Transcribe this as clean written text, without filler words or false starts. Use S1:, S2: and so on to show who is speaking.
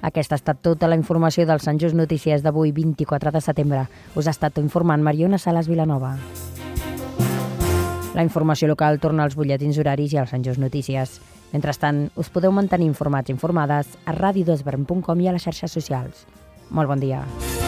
S1: Aquesta ha estat tota la informació del Sant Just Notícies d'avui, 24 de setembre. Us ha estat informant Mariona Salas Vilanova. La informació local torna als butlletins horaris i al Sant Just Notícies. Mentrestant, us podeu mantenir informats i informades a radiodosvern.com i a les xarxes socials. Molt bon dia.